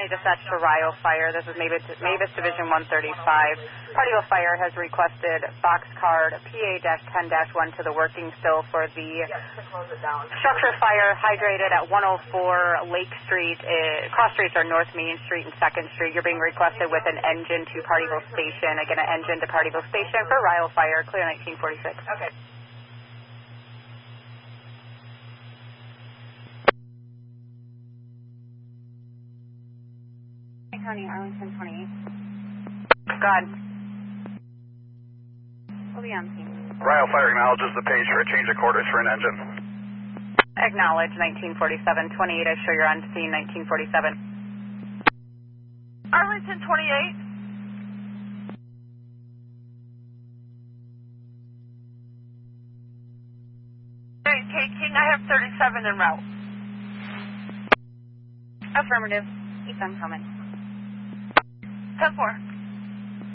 dispatch for Rio Fire. This is Mavis Division 135. Partyville Fire has requested box card PA-10-1 to the working still for the structure fire hydrated at 104 Lake Street. Cross streets are North Main Street and 2nd Street. You're being requested with an engine to Partyville Station. Again, an engine to Partyville Station for Rio Fire. Clear 1946. Okay. County, Arlington 28. Go ahead. We'll be on scene. Rio Fire acknowledges the page for a change of quarters for an engine. Acknowledge 1947. 28, I show you're on scene 1947. Arlington 28. King, I have 37 en route. Affirmative. Keep them coming. 10-4.